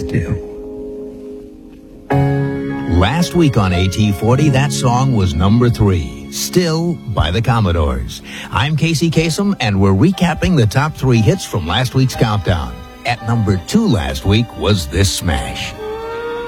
Still. Last week on AT40, that song was number 3, Still by the Commodores. I'm Casey Kasem, and we're recapping the top 3 hits from last week's countdown. At number 2 last week was this smash.